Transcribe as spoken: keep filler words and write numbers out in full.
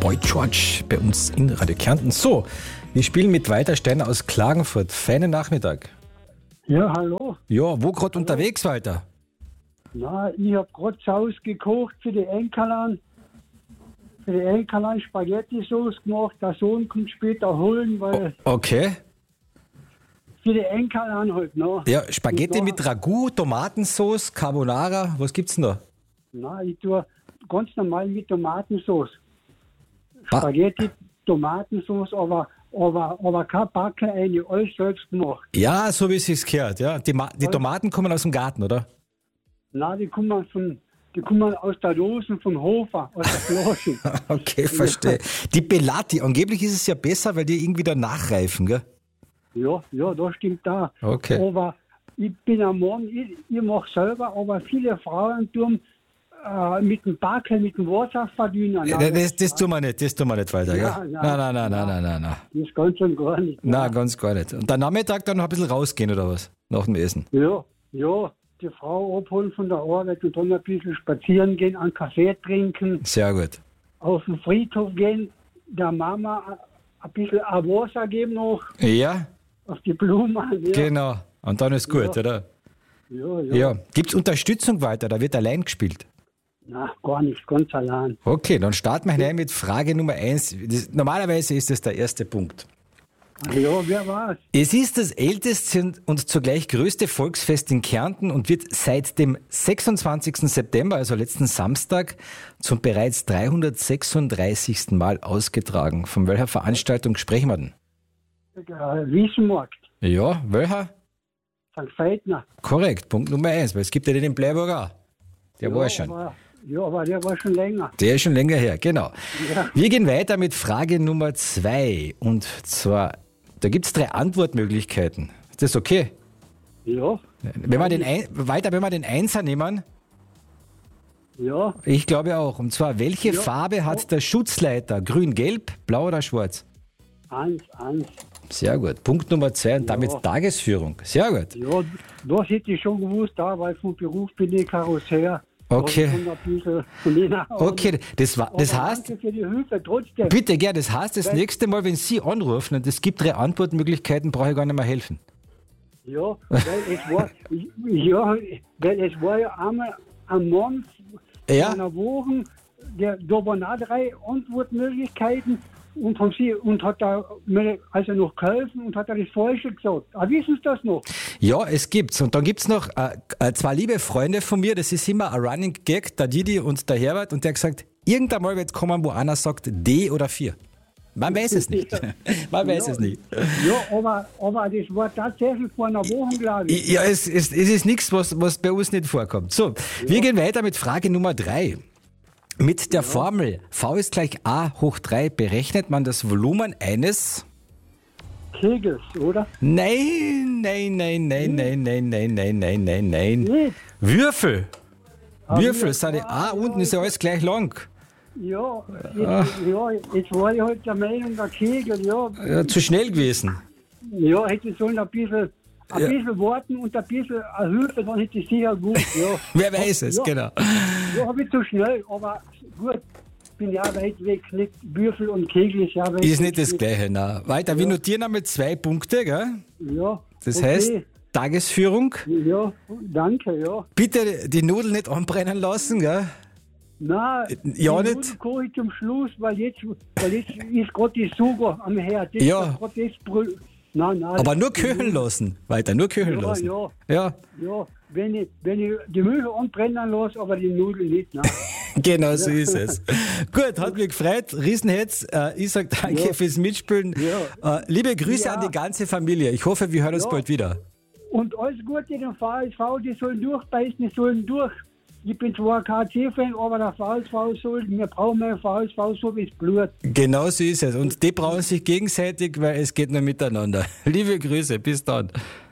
Boy George bei uns in Radio Kärnten. So, wir spielen mit Walter Steiner aus Klagenfurt. Feinen Nachmittag. Ja, hallo. Ja, wo gerade unterwegs, Walter? Na, ich hab gerade zu Hause gekocht für die Enkelin. Für die Enkelin Spaghetti-Sauce gemacht. Der Sohn kommt später holen, weil Okay. für die Enkelin halt, ne? Ja, Spaghetti Und mit Ragout, Tomatensauce, Carbonara. Was gibt's denn da? Na, ich tue ganz normal mit Tomatensauce. Ba- Spaghetti, Tomatensauce, aber, aber, aber kein Backen, eine, alles selbst gemacht. Ja, so wie es sich gehört. Ja. Die, Ma- die Tomaten kommen aus dem Garten, oder? Na, die kommen von, die kommen aus der Dose vom Hofer, aus der Flasche. Okay, verstehe. Die Pelati, angeblich ist es ja besser, weil die irgendwie da nachreifen, gell? Ja, ja, das stimmt da. Okay. Aber ich bin am Morgen, ich, ich mache selber, aber viele Frauen tun äh, mit dem Backen, mit dem Wasser verdünnen. Ja, das, das tun wir nicht, das tun wir nicht weiter, Ja, gell? ja. Nein, nein, nein, nein, nein, nein, nein. Das ist ganz und gar nicht. Nein, ganz gar nicht. Und der Nachmittag dann noch ein bisschen rausgehen, oder was? Nach dem Essen. Ja, ja, die Frau abholen von der Arbeit und dann ein bisschen spazieren gehen, einen Kaffee trinken, Sehr gut. auf den Friedhof gehen, der Mama ein bisschen ein Wasser geben noch, Ja, auf die Blumen. Ja, genau. Und dann ist gut, Ja. oder? ja, ja. Ja. Gibt es Unterstützung weiter? Da wird allein gespielt. Na, gar nicht, ganz allein. Okay, dann starten wir hinein mit Frage Nummer eins. Das, normalerweise ist das der erste Punkt. Ja, wer war's? Es ist das älteste und zugleich größte Volksfest in Kärnten und wird seit dem sechsundzwanzigsten September, also letzten Samstag, zum bereits dreihundertsechsunddreißigsten Mal ausgetragen. Von welcher Veranstaltung sprechen wir denn? Äh, Wiesenmarkt, Ja, welcher? Sankt Veitner. Korrekt, Punkt Nummer eins, weil es gibt ja den in Bleiburg auch. Der ja, war schon. Aber, ja, aber der war schon länger. Der ist schon länger her, genau. Ja. Wir gehen weiter mit Frage Nummer zwei. Und zwar, da gibt es drei Antwortmöglichkeiten. Ist das okay? Ja, Wenn wir den ein, weiter, wenn wir den Einser nehmen, ja, ich glaube auch. Und zwar, welche Ja. Farbe hat der Schutzleiter? Grün, gelb, blau oder schwarz? eins, eins. Sehr gut. Punkt Nummer zwei und Ja. damit Tagesführung. Sehr gut. Ja, das hätte ich schon gewusst, da, weil vom Beruf bin ich Karosseur. Okay. Da kommt ein bisschen von Ihnen an. Okay, das, war, das Aber heißt, danke für die Hilfe trotzdem. bitte, gern, das heißt, das Weil- nächste Mal, wenn Sie anrufen und es gibt drei Antwortmöglichkeiten, brauche ich gar nicht mehr helfen. Ja, weil es war, ja, weil es war ja einmal ein Mann Ja. einer Woche, der, da waren auch drei Antwortmöglichkeiten und haben sie und hat da mir also noch geholfen und hat da das Falsche gesagt. Aber wissen Sie das noch? Ja, es gibt's. Und dann gibt's noch äh, äh, zwei liebe Freunde von mir, das ist immer ein Running Gag, der Didi und der Herbert, und der hat gesagt, irgendwann mal wird kommen, wo einer sagt D oder vier. Man weiß es nicht. Man weiß Ja. es nicht. Ja, aber, aber das war tatsächlich vor einer Woche, glaube ich. Ja, es, es, es ist nichts, was, was bei uns nicht vorkommt. So, wir gehen weiter mit Frage Nummer drei. Mit der Formel V ist gleich A hoch drei berechnet man das Volumen eines... Kegels, oder? Nein, nein, nein, nein, nein, nein, nein, nein, nein, nein, nein. Nicht? Würfel. Ah, Würfel, ja. sind die A Ah, unten ja, ist ja alles gleich lang. Ja, jetzt, ja, jetzt war ich halt der Meinung, der Kegel, ja. Ja, zu schnell gewesen. Ja, hätte ich sollen ein bisschen, ein Ja. bisschen warten und ein bisschen eine Hilfe, dann hätte ich sicher gewusst, ja. Wer weiß es, Ja. genau. Ja, habe ich zu schnell, aber gut, bin ja weit weg, nicht Würfel und Kegel ist ja weit Ist weg. nicht das Gleiche, nein. Weiter, wir notieren einmal zwei Punkte, gell? Ja. Das okay. heißt, Tagesführung. Ja, danke, ja. Bitte die Nudeln nicht anbrennen lassen, gell? Nein, Ja, die nicht? Nudeln koche ich zum Schluss, weil jetzt, weil jetzt ist gerade die Sugar am Herd. Jetzt Ja. ist grad das Brü- Nein, nein. Aber nur die köcheln lassen. Weiter, nur köcheln Ja, lassen. ja. Ja, Ja, wenn ich, wenn ich die Milch anbrennen lasse, aber die Nudeln nicht, nein. genau so ist es. Gut, hat mich gefreut. Riesenhetz. Äh, ich sage danke Ja. fürs Mitspielen. Ja. Äh, liebe Grüße Ja. an die ganze Familie. Ich hoffe, wir hören uns Ja. bald wieder. Und alles Gute den V S V, die sollen durchbeißen, die sollen durch. Ich bin zwar kein K C-Fan, aber der V S V soll, wir brauchen einen V S V so wie das Blut. Genau so ist es. Und die brauchen sich gegenseitig, weil es geht nur miteinander. Liebe Grüße, bis dann.